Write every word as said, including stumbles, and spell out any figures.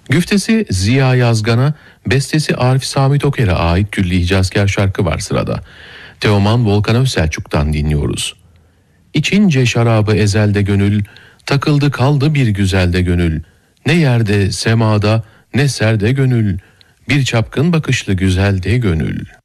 Güftesi Ziya Yazgan'a, bestesi Arif Sami Toker'e ait Külli Hicazkar şarkı var sırada. Teoman Volkan Özselçuk'tan dinliyoruz. İçince şarabı ezelde gönül, takıldı kaldı bir güzelde gönül. Ne yerde semada ne serde gönül, bir çapkın bakışlı güzelde gönül.